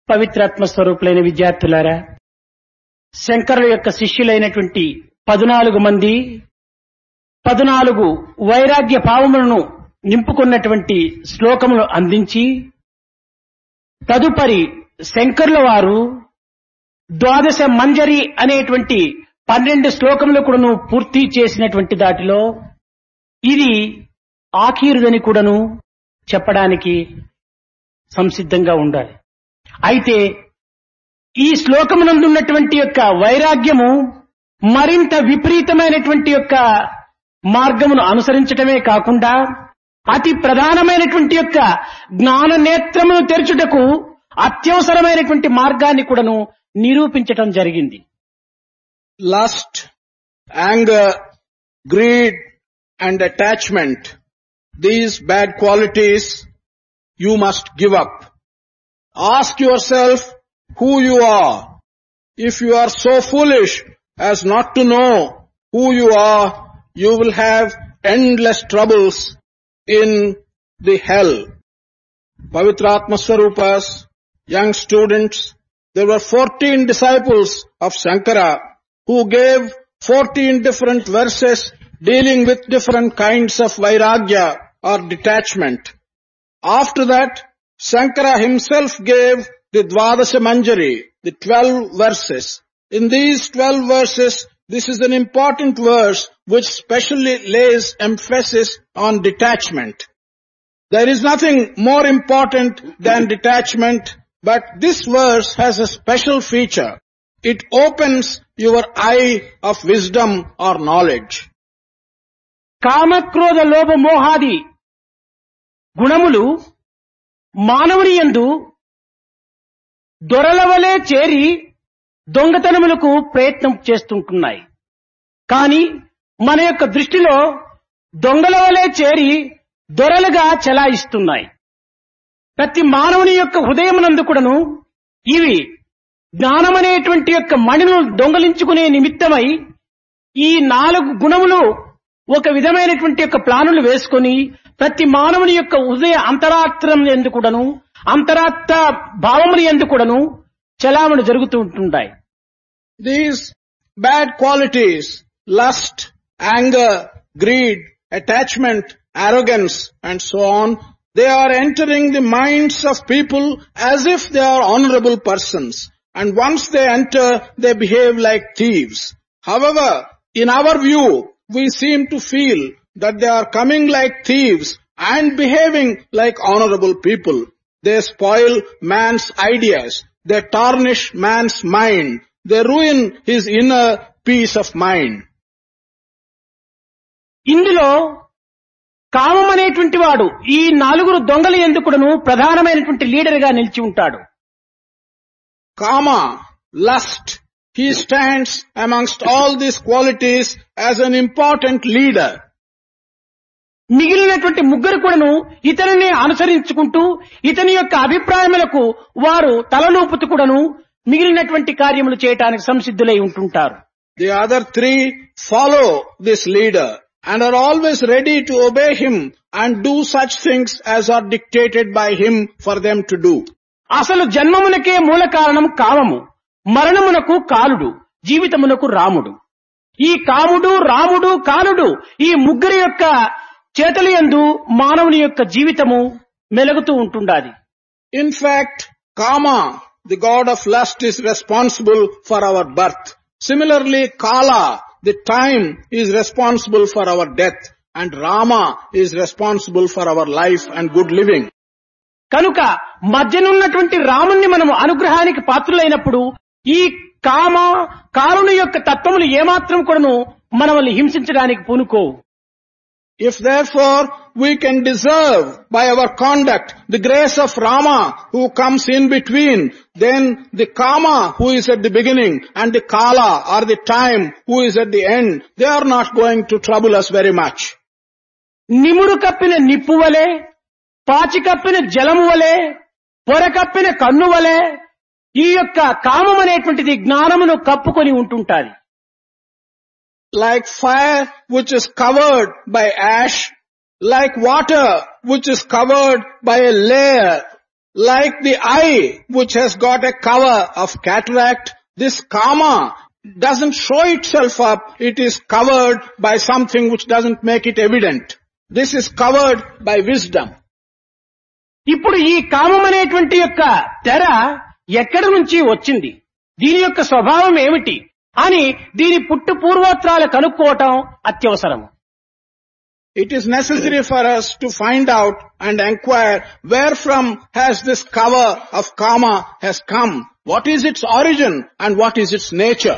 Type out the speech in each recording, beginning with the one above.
పవిత్రాత్మ స్వరూపులైన విద్యార్థులారా, శంకరుల యొక్క శిష్యులైనటువంటి 14 మంది 14 వైరాగ్య భావములను నింపుకున్నటువంటి శ్లోకములు అందించి తదుపరి శంకరుల వారు ద్వాదశ మంజరి అనేటువంటి 12 శ్లోకములు కూడాను పూర్తి చేసినటువంటి దాటిలో ఇది ఆఖీరుదని కూడాను చెప్పడానికి సంసిద్ధంగా ఉండాలి. అయితే ఈ శ్లోకమునందున్నటువంటి యొక్క వైరాగ్యము మరింత విపరీతమైనటువంటి యొక్క మార్గమును అనుసరించటమే కాకుండా అతి ప్రధానమైనటువంటి యొక్క జ్ఞాన నేత్రమును తెరచుటకు అత్యవసరమైనటువంటి మార్గాన్ని కూడాను నిరూపించటం జరిగింది. Lust, anger, greed and attachment, these bad qualities you must give up. Ask yourself who you are. If you are so foolish as not to know who you are, you will have endless troubles in the hell. Pavitratma Swarupas, young students, there were 14 disciples of Shankara who gave 14 different verses dealing with different kinds of vairagya or detachment. After that, Shankara himself gave the Dvadasha Manjari, the 12 verses. In these 12 verses, this is an important verse which specially lays emphasis on detachment. There is nothing more important than detachment, but this verse has a special feature. It opens your eye of wisdom or knowledge. కామక్రోధ లోభ మోహాది గుణములు మానవుని యందు దొరలవలే చేరి దొంగతనములకు ప్రయత్నం చేస్తుంటున్నాయి. కానీ మన యొక్క దృష్టిలో దొంగల వలే చేరి దొరలుగా చెలాయిస్తున్నాయి. ప్రతి మానవుని యొక్క హృదయమునందు కూడాను ఇవి జ్ఞానమనేటువంటి యొక్క మణిను దొంగలించుకునే నిమిత్తమై ఈ 4 గుణములు ఒక విధమైనటువంటి యొక్క ప్లానులు వేసుకొని ప్రతి మానవుని యొక్క హృదయ అంతరాత్రం యందు కూడాను అంతరాత్మ భావముల యందు కూడాను చలామణి జరుగుతూ ఉంటుంటాయి. These bad qualities, lust, anger, greed, attachment, arrogance and so on, they are entering the minds of people as if they are honorable persons. And once they enter, they behave like thieves. However, in our view, we seem to feel that they are coming like thieves and behaving like honorable people. They spoil man's ideas. They tarnish man's mind. They ruin his inner peace of mind. ఇందులో కామం అనేటువంటి వాడు ఈ 4 దొంగల యందు కూడాను ప్రధానమైనటువంటి leader గా నిలిచి ఉంటాడు. Kama, lust, he stands amongst all these qualities as an important leader. మిగిలినటువంటి ముగ్గురు కూడాను ఇతనిని అనుసరించుకుంటూ ఇతని యొక్క అభిప్రాయములకు వారు తలలూపుతూ కూడాను మిగిలినటువంటి కార్యములు చేయడానికి సంసిద్ధులై ఉంటుంటారు. The other 3 follow this leader and are always ready to obey him and do such things as are dictated by him for them to do. అసలు జన్మమునకే మూల కారణం కామము, మరణమునకు కాలుడు, జీవితమునకు రాముడు. ఈ కాముడు, రాముడు, కాలుడు ఈ ముగ్గురి యొక్క చేతల యందు మానవుని యొక్క జీవితము మెలుగుతూ ఉంటుండాలి. In fact, Kama, the god of lust, is responsible for our birth. Similarly, Kala, the time, is responsible for our death. And Rama is responsible for our life and good living. కనుక మధ్యనున్నటువంటి రాముణ్ణి మనము అనుగ్రహానికి పాత్రులైనప్పుడు ఈ కామ కారుని యొక్క తత్వములు ఏమాత్రం కూడాను మనల్ని హింసించడానికి పూనుకోవు. If therefore we can deserve by our conduct the grace of Rama who comes in between, then the Kama who is at the beginning and the Kala or the time who is at the end, they are not going to trouble us very much. నిమురు కప్పిన నిప్పు వలె, పాచి కప్పిన జలము వలె, పొర కప్పిన కన్ను వలె ఈ యొక్క కామం అనేటువంటిది జ్ఞానమును కప్పుకొని ఉంటుంటాది. Like fire which is covered by ash, like water which is covered by a layer Like the eye which has got a cover of cataract, this kama doesn't show itself up, it is covered by something which doesn't make it evident. This is covered by wisdom. ఇప్పుడు ఈ కామం అనేటువంటి యొక్క తెర ఎక్కడి నుంచి వచ్చింది, దీని యొక్క స్వభావం ఏమిటి అని దీని పుట్టు పూర్వోత్తరాలు కనుక్కోవటం అత్యవసరము. It is necessary for us to find out and inquire where from has this cover of kama has come, what is its origin and what is its nature.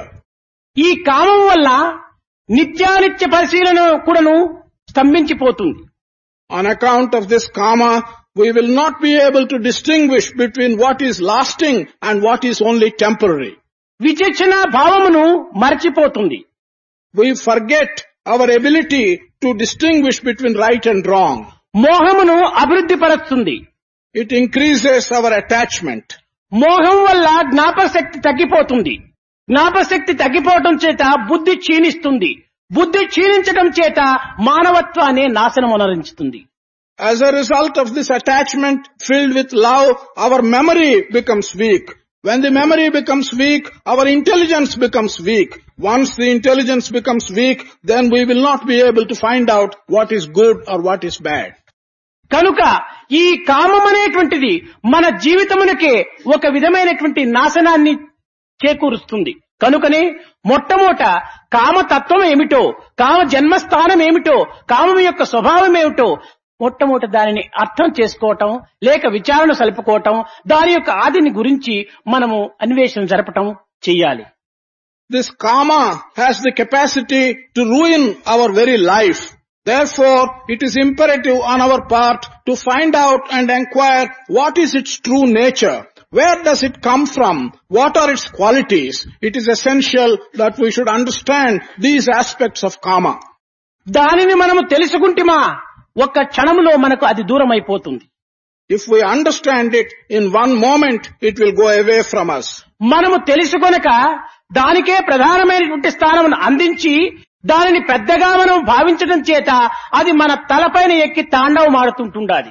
ఈ కామం వల్ల నిత్యానిత్య పరిశీలన కూడాను స్తంభించిపోతుంది. On account of this kama, we will not be able to distinguish between what is lasting and what is only temporary. విచక్షణ భావమును మరచిపోతుంది. We forget our ability to distinguish between right and wrong. మోహమును అభివృద్ధి పరుస్తుంది. It increases our attachment. మోహం వల్ల జ్ఞాపకశక్తి తగ్గిపోతుంది. జ్ఞాపకశక్తి తగ్గిపోవటం చేత బుద్ధి క్షీణిస్తుంది. బుద్ధి క్షీణించడం చేత మానవత్వాన్ని నాశనం అనరించుతుంది. As a result of this attachment filled with love, our memory becomes weak. When the memory becomes weak, our intelligence becomes weak. Once the intelligence becomes weak, then we will not be able to find out what is good or what is bad. కనుక ఈ కామం అనేటువంటిది మన జీవితమునకే ఒక విధమైనటువంటి నాశనాన్ని చేకూరుస్తుంది. కనుకనే మొట్టమొదట కామతత్వం ఏమిటో, కామ జన్మస్థానం ఏమిటో, కామం యొక్క స్వభావం ఏమిటో మొట్టమొదట దానిని అర్థం చేసుకోవటం, లేక విచారణ సలుపుకోవటం, దాని యొక్క ఆదిని గురించి మనము అన్వేషణ జరపటం చెయ్యాలి. This kama has the capacity to ruin our very life. Therefore, it is imperative on our part to find out and inquire what is its true nature. Where does it come from? What are its qualities? It is essential that we should understand these aspects of kama. దానిని మనము తెలుసుకుంటేమా ఒక్క క్షణంలో మనకు అది దూరం అయిపోతుంది. If we understand it, in one moment it will go away from us. మనము తెలుసుకొనక దానికే ప్రధానమైనటువంటి స్థానమును అందించి దానిని పెద్దగా మనం భావించడం చేత అది మన తలపైన ఎక్కి తాండవం ఆడుతుంటుండాలి.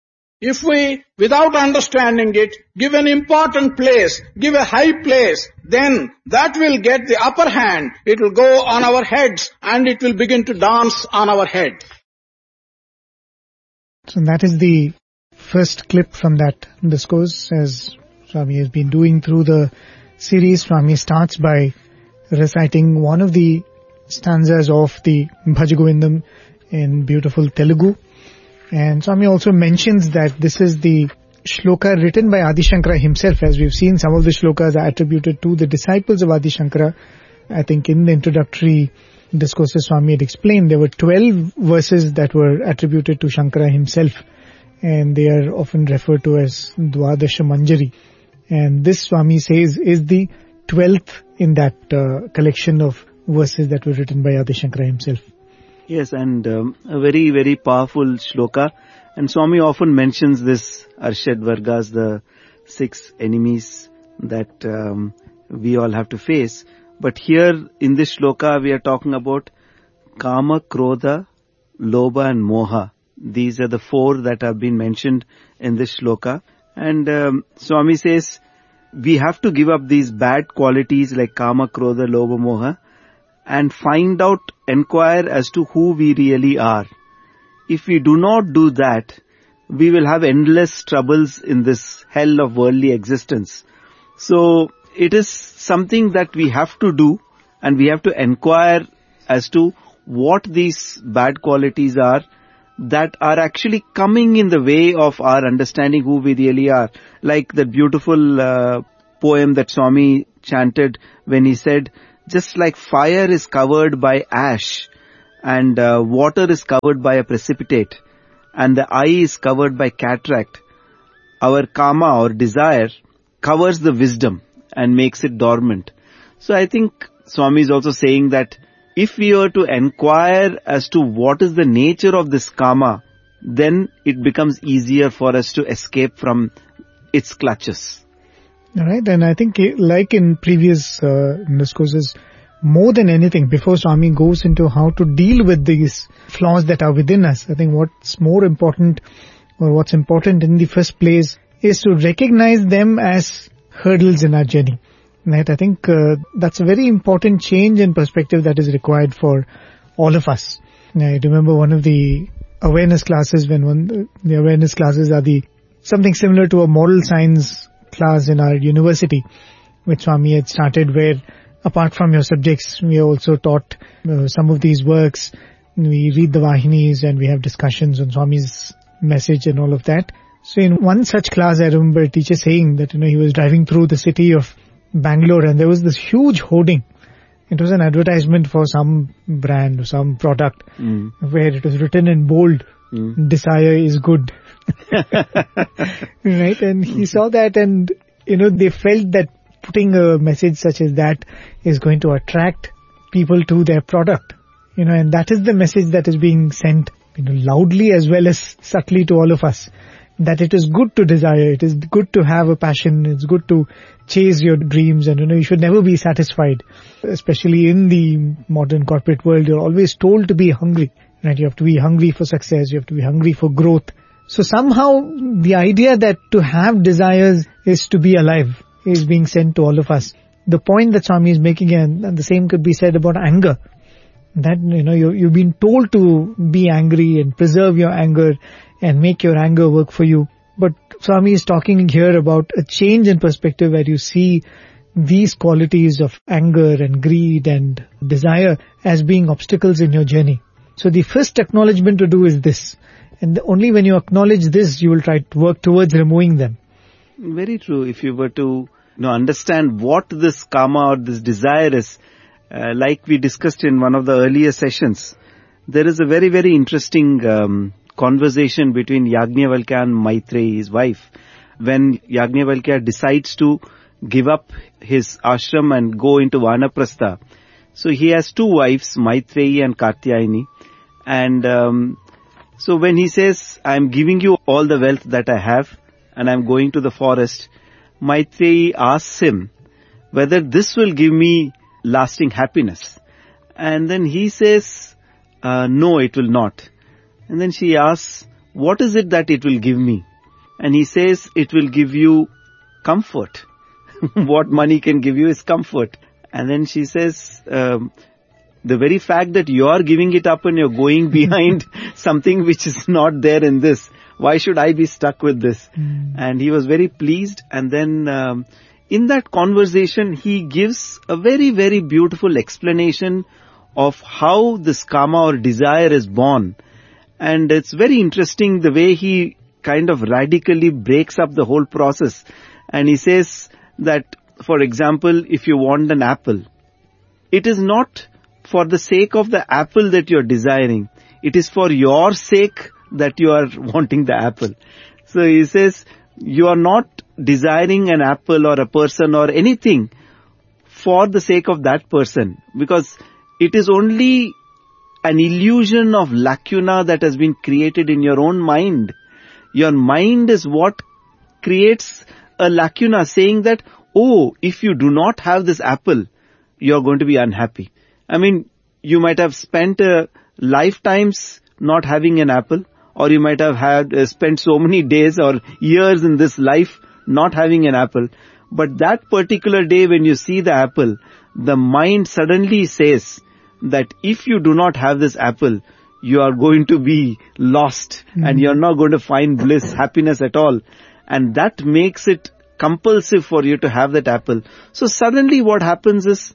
If we, without understanding it, give an important place, give a high place, then that will get the upper hand. It will go on our heads and it will begin to dance on our head. So that is the first clip from that discourse. As Swami has been doing through the series, Swami starts by reciting one of the stanzas of the Bhaj Govindam in beautiful Telugu. And Swami also mentions that this is the shloka written by Adi Shankara himself. As we've seen, some of the shlokas are attributed to the disciples of Adi Shankara. I think in the introductory discourses Swami had explained there were 12 verses that were attributed to Shankara himself, and they are often referred to as Dwadasha Manjari. And this, Swami says, is the 12th in that collection of verses that were written by Adi Shankara himself. Yes, and a very, very powerful shloka. And Swami often mentions this Arshad Vargas, the 6 enemies that we all have to face. But here in this shloka we are talking about Kama, Krodha, Lobha and Moha. These are the 4 that have been mentioned in this shloka. And Swami says we have to give up these bad qualities like Kama, Krodha, Lobha, Moha and find out, inquire as to who we really are. If we do not do that, we will have endless troubles in this hell of worldly existence. So it is something that we have to do, and we have to inquire as to what these bad qualities are that are actually coming in the way of our understanding who we really are. Like that beautiful poem that Swami chanted when he said, just like fire is covered by ash and water is covered by a precipitate and the eye is covered by cataract, our karma or desire covers the wisdom and makes it dormant. So I think Swami is also saying that if we were to inquire as to what is the nature of this karma, then it becomes easier for us to escape from its clutches. Right, and I think like in previous discourses, more than anything, before Swami goes into how to deal with these flaws that are within us, I think what's more important or what's important in the first place is to recognize them as hurdles in our journey. Right? I think that's a very important change in perspective that is required for all of us. I remember one of the awareness classes the awareness classes are something similar to a moral science class in our university, which Swami had started, where apart from your subjects, we are also taught some of these works. We read the Vahinis and we have discussions on Swami's message and all of that. So in one such class, I remember a teacher saying that, he was driving through the city of Bangalore and there was this huge hoarding. It was an advertisement for some brand or some product where it was written in bold, desire is good. Right? And he saw that and, they felt that putting a message such as that is going to attract people to their product. And that is the message that is being sent, loudly as well as subtly to all of us. That it is good to desire, it is good to have a passion, it's good to chase your dreams, and you should never be satisfied. Especially in the modern corporate world, you're always told to be hungry, right? You have to be hungry for success, you have to be hungry for growth. So somehow the idea that to have desires is to be alive is being sent to all of us. The point that Swami is making, and the same could be said about anger. That, you've been told to be angry and preserve your anger and make your anger work for you. But Swami is talking here about a change in perspective where you see these qualities of anger and greed and desire as being obstacles in your journey. So the first acknowledgement to do is this. And only when you acknowledge this, you will try to work towards removing them. Very true. If you were to understand what this karma or this desire is, like we discussed in one of the earlier sessions, there is a very, very interesting conversation between Yajnavalkya and Maitreyi, his wife. When Yajnavalkya decides to give up his ashram and go into Vanaprastha. So he has two wives, Maitreyi and Katyayani. And so when he says, I am giving you all the wealth that I have and I am going to the forest, Maitreyi asks him whether this will give me lasting happiness. And then he says, no, it will not. And then she asks, what is it that it will give me? And he says, it will give you comfort. What money can give you is comfort. And then she says, the very fact that you are giving it up and you're going behind something which is not there in this, why should I be stuck with this? And he was very pleased. And then in that conversation, he gives a very, very beautiful explanation of how this karma or desire is born. And it's very interesting the way he kind of radically breaks up the whole process. And he says that, for example, if you want an apple, it is not for the sake of the apple that you're desiring. It is for your sake that you are wanting the apple. So he says, you are not desiring an apple or a person or anything for the sake of that person, because it is only an illusion of lacuna that has been created in your own mind. Your mind is what creates a lacuna, saying that, oh, if you do not have this apple, you're going to be unhappy. I mean, you might have spent lifetimes not having an apple, or you might have spent so many days or years in this life not having an apple. But that particular day when you see the apple, the mind suddenly says that if you do not have this apple, you are going to be lost and you're not going to find bliss, happiness at all. And that makes it compulsive for you to have that apple. So suddenly what happens is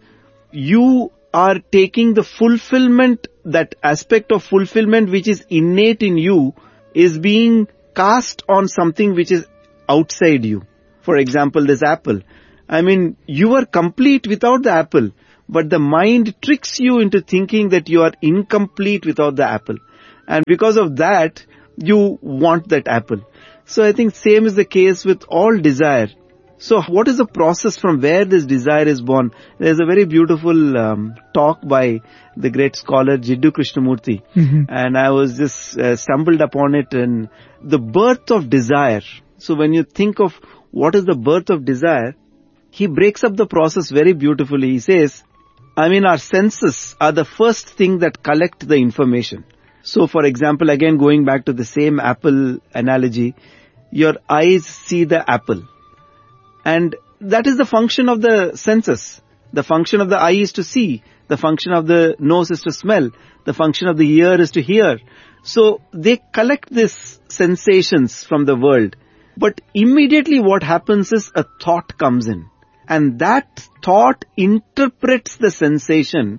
you are taking the fulfillment, that aspect of fulfillment which is innate in you is being cast on something which is outside you. For example, this apple. I mean, you are complete without the apple, but the mind tricks you into thinking that you are incomplete without the apple. And because of that, you want that apple. So I think same is the case with all desire. So what is the process from where this desire is born? There's a very beautiful talk by the great scholar Jiddu Krishnamurti. And I was just stumbled upon it, and the birth of desire. So when you think of what is the birth of desire, he breaks up the process very beautifully. He says, our senses are the first thing that collect the information. So for example, again going back to the same apple analogy, your eyes see the apple. And that is the function of the senses. The function of the eye is to see. The function of the nose is to smell. The function of the ear is to hear. So they collect these sensations from the world. But immediately what happens is a thought comes in. And that thought interprets the sensation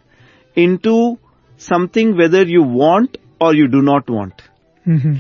into something whether you want or you do not want. Mhm.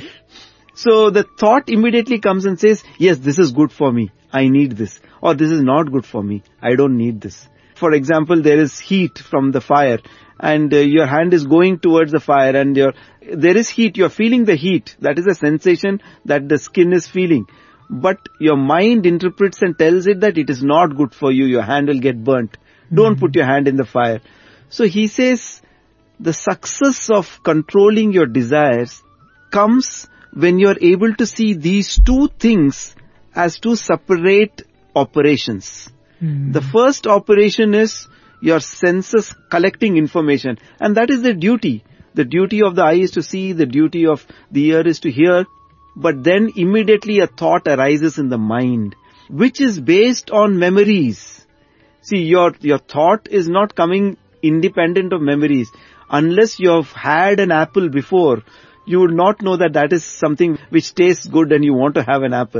So the thought immediately comes and says, yes, this is good for me. I need this. Or this is not good for me. I don't need this. For example, there is heat from the fire and your hand is going towards the fire and there is heat. You're feeling the heat. That is a sensation that the skin is feeling. But your mind interprets and tells it that it is not good for you. Your hand will get burnt. Don't put your hand in the fire. So he says the success of controlling your desires comes when you're able to see these two things as two separate operations. The first operation is your senses collecting information, and that is the duty. The duty of the eye is to see, the duty of the ear is to hear, but then immediately a thought arises in the mind, which is based on memories. See, your thought is not coming independent of memories. Unless you have had an apple before, you would not know that that is something which tastes good and you want to have an apple.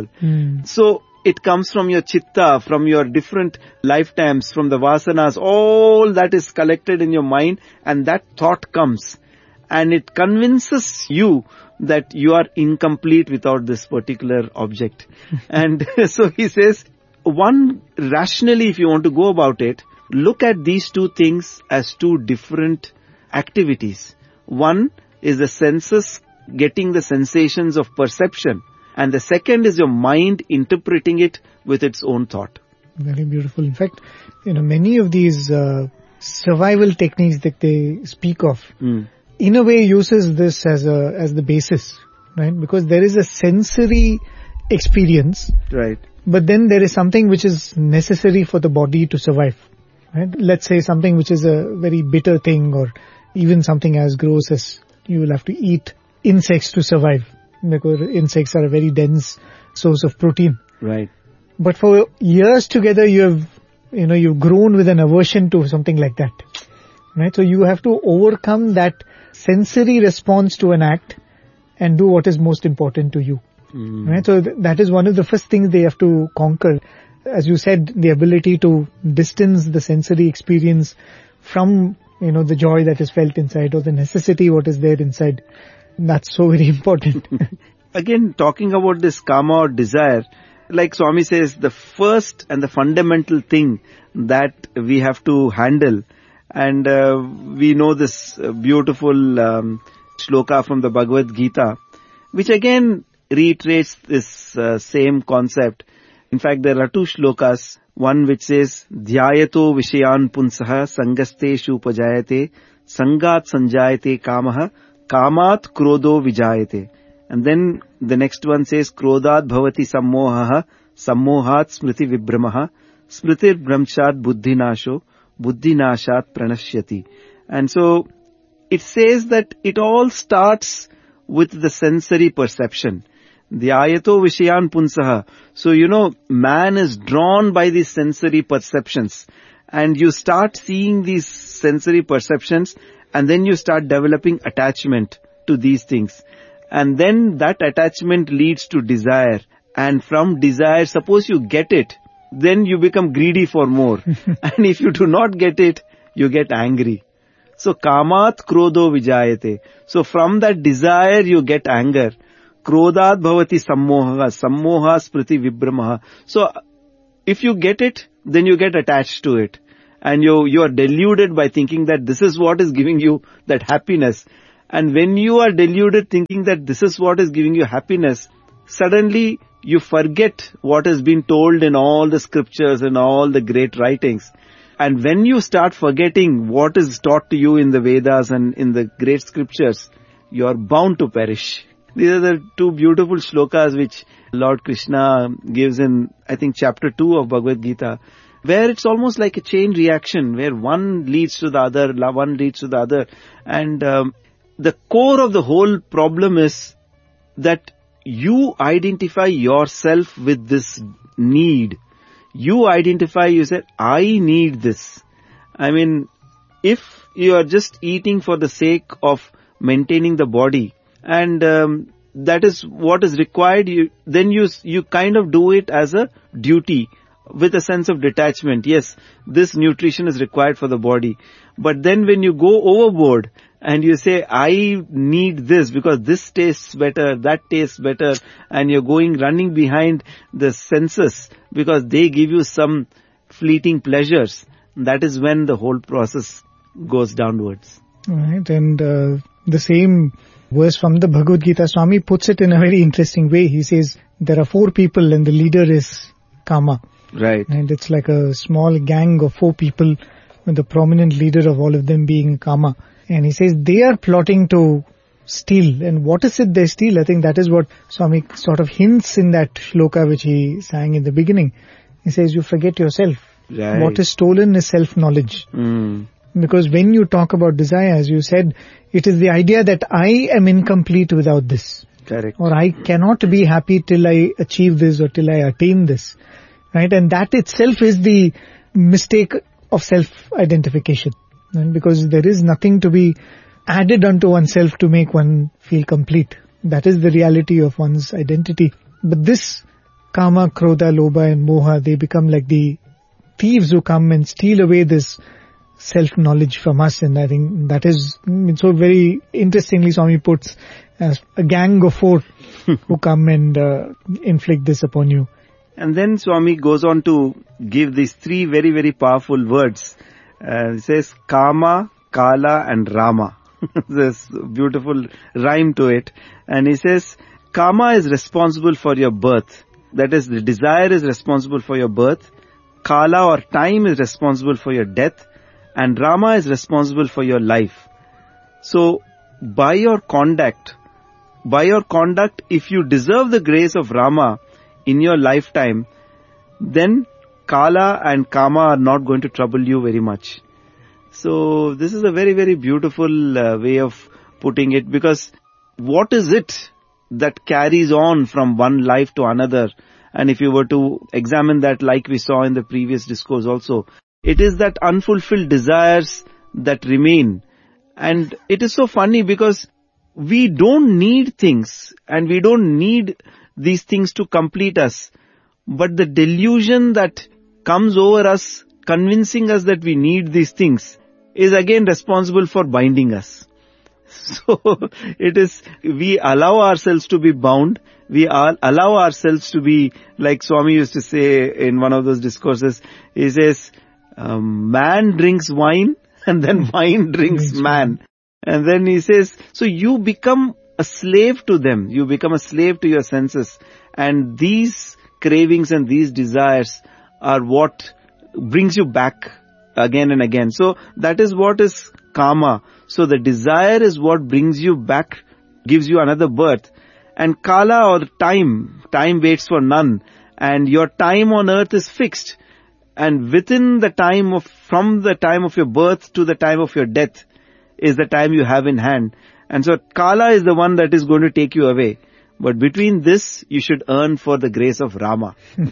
So it comes from your chitta, from your different lifetimes, from the vasanas, all that is collected in your mind, and that thought comes. And it convinces you that you are incomplete without this particular object. And so he says, one, rationally if you want to go about it, look at these two things as two different activities. One is the senses getting the sensations of perception, and the second is your mind interpreting it with its own thought. Very beautiful. In fact, many of these survival techniques that they speak of, in a way uses this as the basis, right? Because there is a sensory experience, right? But then there is something which is necessary for the body to survive, right? Let's say something which is a very bitter thing, or even something as gross as you will have to eat insects to survive, because insects are a very dense source of protein. Right. But for years together, you've grown with an aversion to something like that, right? So you have to overcome that sensory response to an act and do what is most important to you, right? So that is one of the first things they have to conquer. As you said, the ability to distance the sensory experience from, the joy that is felt inside, or the necessity what is there inside. That's so very important. Again, talking about this kama or desire, like Swami says, the first and the fundamental thing that we have to handle, and we know this beautiful shloka from the Bhagavad Gita, which again reiterates this same concept. In fact, there are two shlokas. One which says, Dhyayato Vishayan Punsaha Sangasteshu Upajayate Sangat Sanjayate Kamaha Kamat Krodho Vijayate. And then the next one says, Krodhat Bhavati Sammohaha Sammohat Smriti Vibhramaha Smritir Brahmchat Buddhinasho Buddhinashat Pranashyati. And so it says that it all starts with the sensory perception. Dhyayato Vishayan Punsaha. So, man is drawn by these sensory perceptions, and you start seeing these sensory perceptions, and then you start developing attachment to these things. And then that attachment leads to desire. And from desire, suppose you get it, then you become greedy for more. And if you do not get it, you get angry. So, Kamat Krodho Vijayate. So from that desire, you get anger. Krodhat bhavati sammoha, sammoha spriti vibhramaha. So, if you get it, then you get attached to it. And you are deluded by thinking that this is what is giving you that happiness. And when you are deluded thinking that this is what is giving you happiness, suddenly you forget what has been told in all the scriptures and all the great writings. And when you start forgetting what is taught to you in the Vedas and in the great scriptures, you are bound to perish. These are the two beautiful shlokas which Lord Krishna gives in, I think, chapter 2 of Bhagavad Gita, where it's almost like a chain reaction, where one leads to the other, one leads to the other. And the core of the whole problem is that you identify yourself with this need. You identify, you say, I need this. I mean, if you are just eating for the sake of maintaining the body, and that is what is required, then you kind of do it as a duty with a sense of detachment. Yes, this nutrition is required for the body. But then when you go overboard and you say, I need this because this tastes better, that tastes better, and you're running behind the senses because they give you some fleeting pleasures, that is when the whole process goes downwards. Right, and the same verse from the Bhagavad Gita, Swami puts it in a very interesting way. He says, there are 4 people and the leader is Kama. Right. And it's like a small gang of 4 people with the prominent leader of all of them being Kama. And he says they are plotting to steal. And what is it they steal? I think that is what Swami sort of hints in that shloka which he sang in the beginning. He says, you forget yourself. Right. What is stolen is self-knowledge. Because when you talk about desire, as you said, it is the idea that I am incomplete without this. Correct. Or I cannot be happy till I achieve this or till I attain this. Right? And that itself is the mistake of self-identification. Right? Because there is nothing to be added unto oneself to make one feel complete. That is the reality of one's identity. But this Kama, Krodha, Lobha and Moha, they become like the thieves who come and steal away this self-knowledge from us. And I think that is, so very interestingly Swami puts as a gang of 4 who come and inflict this upon you. And then Swami goes on to give these 3 very, very powerful words. He says Kama, Kala and Rama. There's beautiful rhyme to it. And he says, Kama is responsible for your birth. That is, the desire is responsible for your birth. Kala or time is responsible for your death. And Rama is responsible for your life. So, by your conduct, if you deserve the grace of Rama in your lifetime, then Kala and Kama are not going to trouble you very much. So, this is a very, very beautiful way of putting it, because what is it that carries on from one life to another? And if you were to examine that, like we saw in the previous discourse also, it is that unfulfilled desires that remain. And it is so funny because we don't need things and we don't need these things to complete us. But the delusion that comes over us, convincing us that we need these things, is again responsible for binding us. So it is, we allow ourselves to be bound. We allow ourselves to be, like Swami used to say in one of those discourses, he says, man drinks wine and then wine drinks man. And then he says, so you become a slave to them. You become a slave to your senses. And these cravings and these desires are what brings you back again and again. So that is what is Kama. So the desire is what brings you back, gives you another birth. And Kala or time waits for none. And your time on earth is fixed. And within the time from the time of your birth to the time of your death is the time you have in hand. And so Kala is the one that is going to take you away. But between this, you should earn for the grace of Rama.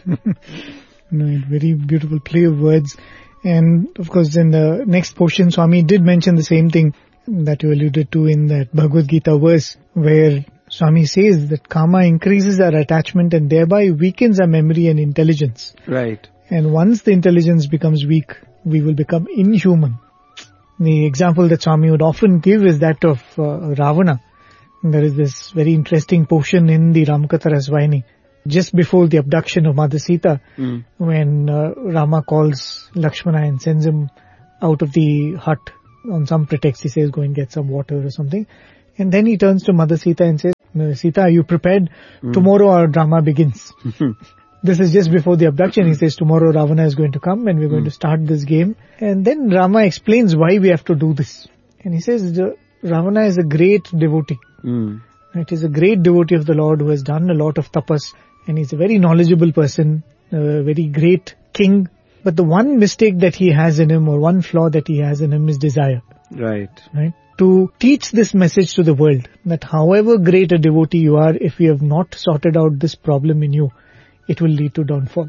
Right, very beautiful play of words. And of course, in the next portion, Swami did mention the same thing that you alluded to in that Bhagavad Gita verse, where Swami says that Kama increases our attachment and thereby weakens our memory and intelligence. Right. And once the intelligence becomes weak, we will become inhuman. The example that Swami would often give is that of Ravana. There is this very interesting portion in the Ramakatha Rasvayani, just before the abduction of Mother Sita, when Rama calls Lakshmana and sends him out of the hut on some pretext. He says, go and get some water or something. And then he turns to Mother Sita and says, Sita, are you prepared? Tomorrow our drama begins. This is just before the abduction. He says, tomorrow Ravana is going to come and we're going to start this game. And then Rama explains why we have to do this. And he says, Ravana is a great devotee. It is a great devotee of the Lord who has done a lot of tapas. And he's a very knowledgeable person, a very great king. But the one mistake that he has in him, or one flaw that he has in him, is desire. Right. to teach this message to the world that however great a devotee you are, if you have not sorted out this problem in you, it will lead to downfall.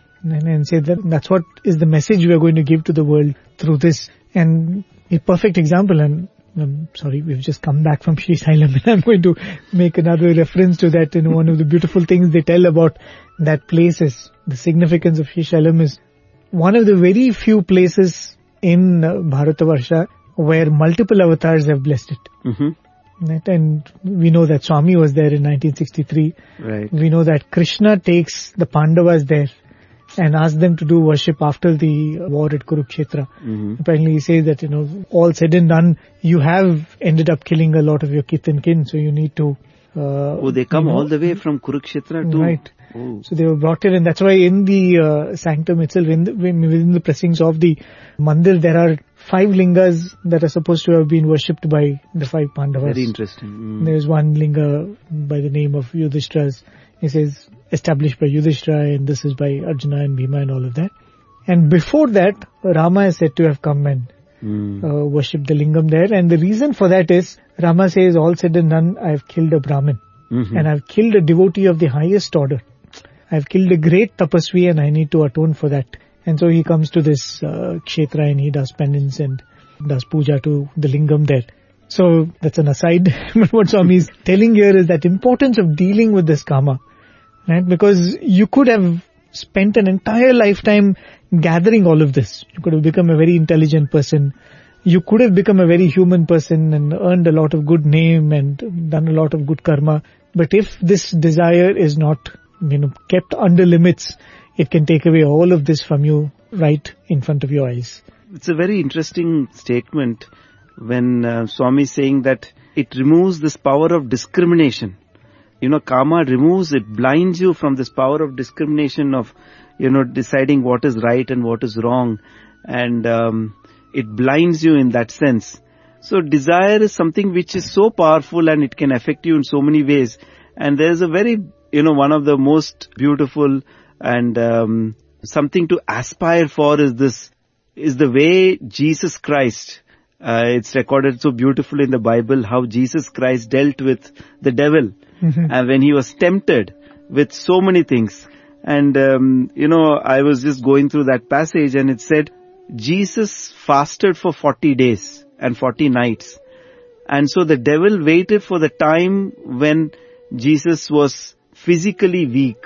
And say that that's what is the message we are going to give to the world through this. And a perfect example, and I'm sorry, we've just come back from Sri Sailam, and I'm going to make another reference to that. One of the beautiful things they tell about that place is the significance of Sri Sailam is one of the very few places in Bharatavarsha where multiple avatars have blessed it. Mm-hmm. Right? And we know that Swami was there in 1963. Right. We know that Krishna takes the Pandavas there and asks them to do worship after the war at Kurukshetra. Mm-hmm. Apparently he says that, all said and done, you have ended up killing a lot of your kith and kin, so you need to... they come all the way from Kurukshetra to... Right. Oh. So they were brought in, and that's why in the sanctum itself, within the precincts of the mandir, there are 5 lingas that are supposed to have been worshipped by the 5 Pandavas. Very interesting. There's one linga by the name of Yudhishthira's. He says, established by Yudhishthira, and this is by Arjuna and Bhima and all of that. And before that, Rama is said to have come and worshipped the lingam there. And the reason for that is, Rama says, all said and done, I have killed a Brahmin. Mm-hmm. And I've killed a devotee of the highest order. I've killed a great tapasvi, and I need to atone for that. And so he comes to this kshetra, and he does penance and does puja to the lingam there. So that's an aside. But what Swami is telling here is that importance of dealing with this karma. Right? Because you could have spent an entire lifetime gathering all of this. You could have become a very intelligent person. You could have become a very human person and earned a lot of good name and done a lot of good karma. But if this desire is not, kept under limits, it can take away all of this from you right in front of your eyes. It's a very interesting statement when Swami is saying that it removes this power of discrimination. Karma removes, it blinds you from this power of discrimination of, deciding what is right and what is wrong. And it blinds you in that sense. So desire is something which is so powerful, and it can affect you in so many ways. And there's a very, one of the most beautiful and something to aspire for is the way Jesus Christ, it's recorded so beautifully in the Bible how Jesus Christ dealt with the devil. Mm-hmm. And when he was tempted with so many things. And, I was just going through that passage, and it said, Jesus fasted for 40 days and 40 nights. And so the devil waited for the time when Jesus was physically weak.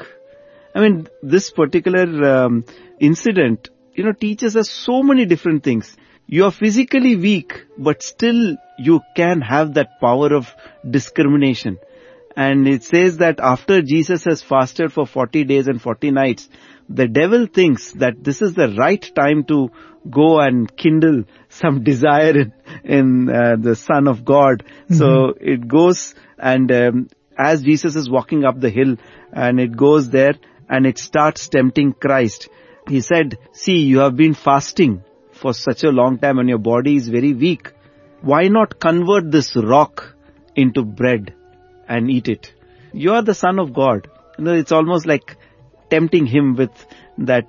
This particular incident, teaches us so many different things. You are physically weak, but still you can have that power of discrimination. And it says that after Jesus has fasted for 40 days and 40 nights, the devil thinks that this is the right time to go and kindle some desire in the Son of God. Mm-hmm. So it goes and as Jesus is walking up the hill, and it goes there and it starts tempting Christ. He said, see, you have been fasting for such a long time and your body is very weak. Why not convert this rock into bread and eat it? You are the Son of God. It's almost like tempting him with that,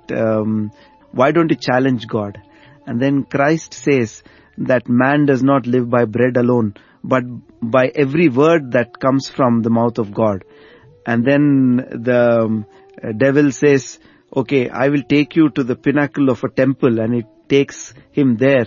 why don't you challenge God? And then Christ says that man does not live by bread alone, but by every word that comes from the mouth of God. And then the devil says, okay, I will take you to the pinnacle of a temple, and it takes him there.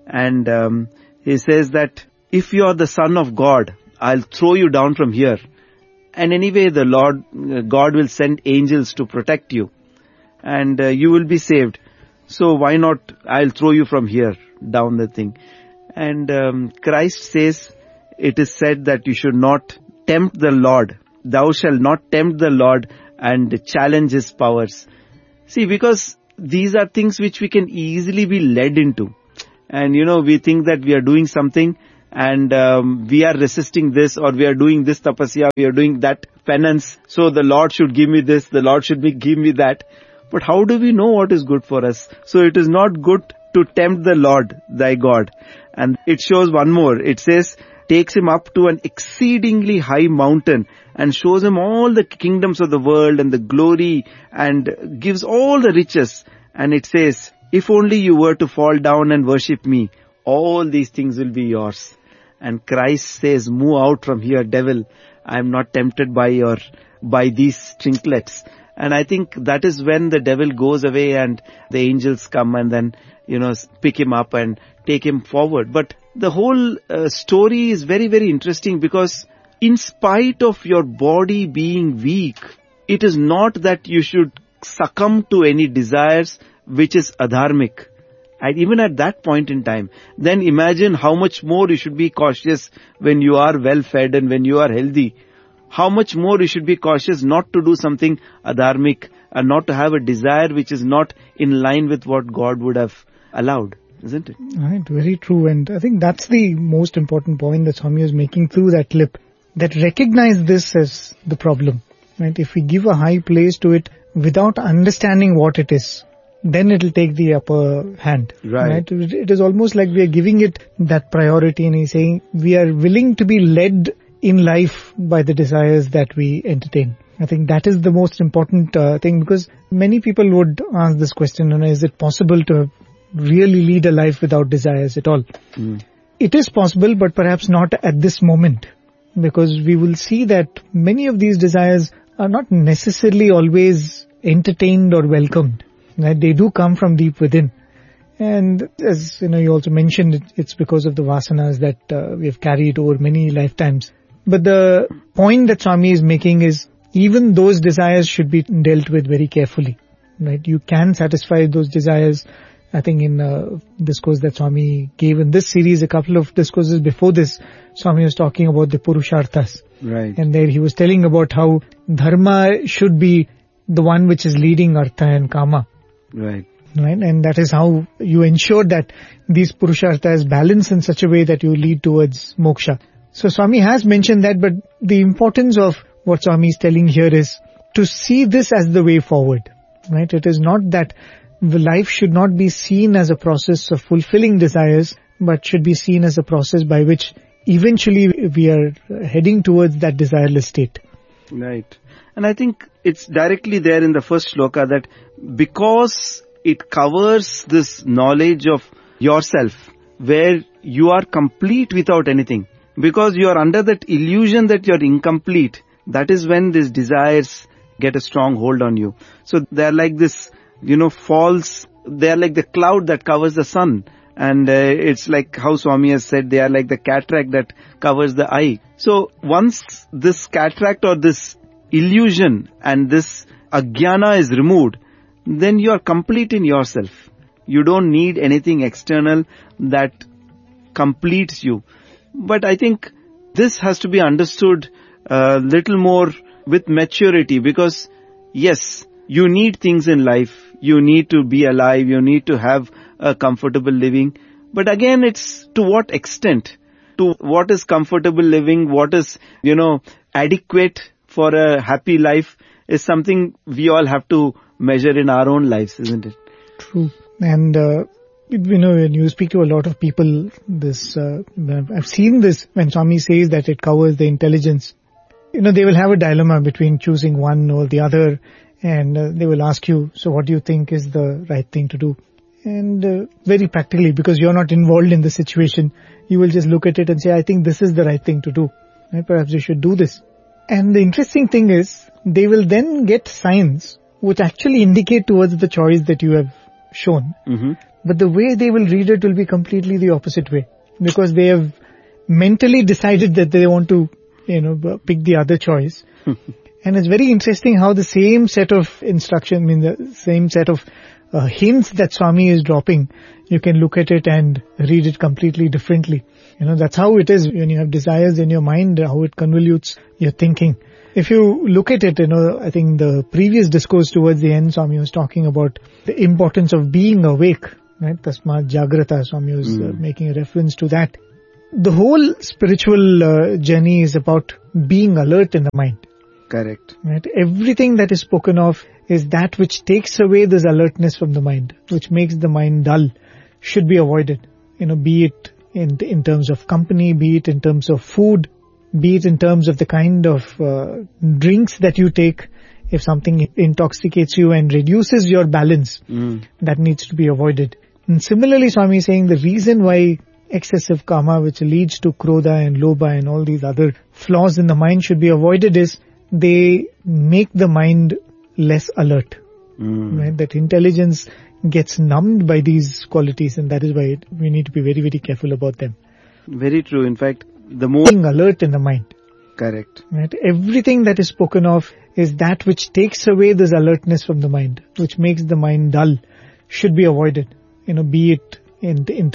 And he says that if you are the Son of God, I'll throw you down from here. And anyway, the Lord, God will send angels to protect you. And you will be saved. So why not, I'll throw you from here, down the thing. And Christ says, it is said that you should not tempt the Lord. Thou shalt not tempt the Lord and challenge his powers. See, because these are things which we can easily be led into. And we think that we are doing something and we are resisting this, or we are doing this tapasya, we are doing that penance. So the Lord should give me this, the Lord should give me that. But how do we know what is good for us? So it is not good to tempt the Lord, thy God. And it shows one more. It says, takes him up to an exceedingly high mountain and shows him all the kingdoms of the world and the glory and gives all the riches. And it says, if only you were to fall down and worship me, all these things will be yours. and Christ says, move out from here, devil. I am not tempted by these trinklets. And I think that is when the devil goes away and the angels come and then, pick him up and take him forward. But the whole story is very, very interesting, because in spite of your body being weak, it is not that you should succumb to any desires which is adharmic. And even at that point in time, then imagine how much more you should be cautious when you are well fed and when you are healthy. How much more you should be cautious not to do something adharmic and not to have a desire which is not in line with what God would have allowed, isn't it? Right, very true. And I think that's the most important point that Swami is making through that clip, that recognize this as the problem. Right? If we give a high place to it without understanding what it is, then it will take the upper hand. Right. It is almost like we are giving it that priority, and he's saying we are willing to be led in life by the desires that we entertain. I think that is the most important thing, because many people would ask this question, is it possible to really lead a life without desires at all? It is possible, but perhaps not at this moment, because we will see that many of these desires are not necessarily always entertained or welcomed. Right? They do come from deep within. And as you also mentioned, it's because of the vasanas that we have carried over many lifetimes. But the point that Swami is making is even those desires should be dealt with very carefully. Right? You can satisfy those desires. I think in discourse that Swami gave in this series, a couple of discourses before this, Swami was talking about the Purusharthas. Right. And there he was telling about how dharma should be the one which is leading artha and kama. Right. Right. And that is how you ensure that these Purusharthas balance in such a way that you lead towards moksha. So Swami has mentioned that, but the importance of what Swami is telling here is to see this as the way forward. Right. It is not that the life should not be seen as a process of fulfilling desires, but should be seen as a process by which eventually we are heading towards that desireless state. Right. And I think it's directly there in the first shloka that because it covers this knowledge of yourself, where you are complete without anything, because you are under that illusion that you are incomplete, that is when these desires get a strong hold on you. So they are like this, false, they are like the cloud that covers the sun. And it's like how Swami has said, they are like the cataract that covers the eye. So once this cataract or this illusion and this ajnana is removed, then you are complete in yourself. You don't need anything external that completes you. But I think this has to be understood a little more with maturity, because yes, you need things in life. You need to be alive. You need to have a comfortable living. But again, it's to what extent? To what is comfortable living? What is, adequate for a happy life is something we all have to measure in our own lives, isn't it? True. And, when you speak to a lot of people, I've seen this when Swami says that it covers the intelligence. They will have a dilemma between choosing one or the other, and they will ask you, so what do you think is the right thing to do? And very practically, because you're not involved in the situation, you will just look at it and say, I think this is the right thing to do. Right? Perhaps you should do this. And the interesting thing is, they will then get signs which actually indicate towards the choice that you have shown. Mm-hmm. But the way they will read it will be completely the opposite way, because they have mentally decided that they want to, pick the other choice. And it's very interesting how the same set of instruction, the same set of hints that Swami is dropping, you can look at it and read it completely differently. That's how it is when you have desires in your mind, how it convolutes your thinking. If you look at it, I think the previous discourse towards the end, Swami was talking about the importance of being awake, right? Tasmat Jagrata, Swami was making a reference to that. The whole spiritual journey is about being alert in the mind. Correct. Right? Everything that is spoken of is that which takes away this alertness from the mind, which makes the mind dull, should be avoided. Be it in terms of company, be it in terms of food, be it in terms of the kind of drinks that you take. If something intoxicates you and reduces your balance, that needs to be avoided. And similarly, Swami is saying the reason why excessive karma which leads to krodha and lobha and all these other flaws in the mind should be avoided is they make the mind less alert. Right? That intelligence gets numbed by these qualities, and that is why we need to be very, very careful about them. Very true. In fact, the more... Being alert in the mind. Correct. Right? Everything that is spoken of is that which takes away this alertness from the mind, which makes the mind dull, should be avoided. Be it in